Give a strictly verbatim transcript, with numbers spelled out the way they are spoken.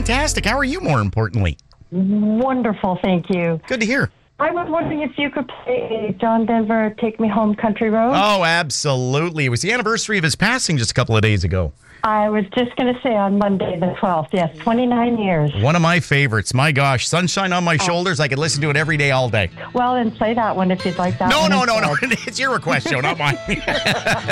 Fantastic. How are you, more importantly? Wonderful, thank you. Good to hear. I was wondering if you could play a John Denver, Take Me Home Country Road. Oh, absolutely. It was the anniversary of his passing just a couple of days ago. I was just going to say on Monday the twelfth. Yes, twenty-nine years. One of my favorites. My gosh, Sunshine on My Oh. Shoulders. I could listen to it every day, all day. Well, then play that one if you'd like that No, one no, no, no. instead. It's your request, Joe, not mine.